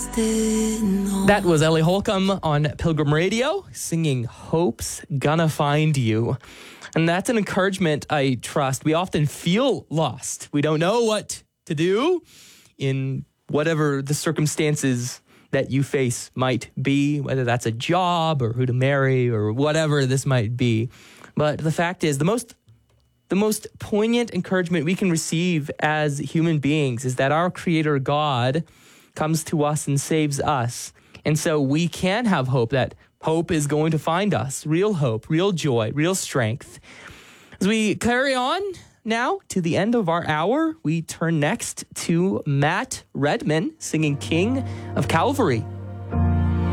That was Ellie Holcomb on Pilgrim Radio singing Hope's Gonna Find You. And that's an encouragement, I trust. We often feel lost. We don't know what to do in whatever the circumstances that you face might be, whether that's a job or who to marry or whatever this might be. But the fact is, the most poignant encouragement we can receive as human beings is that our Creator God comes to us and saves us. And so we can have hope that hope is going to find us. Real hope, real joy, real strength. As we carry on now to the end of our hour, we turn next to Matt Redman singing King of Calvary.